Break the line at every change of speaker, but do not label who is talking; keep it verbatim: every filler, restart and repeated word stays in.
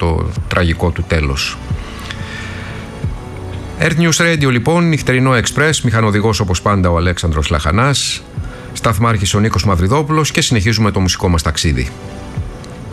το τραγικό του τέλος. Earth News Radio λοιπόν, νυχτερινό Express, μηχανοδηγός όπως πάντα ο Αλέξανδρος Λαχανάς, σταθμάρχης ο Νίκος Μαυριδόπουλος και συνεχίζουμε το μουσικό μας ταξίδι.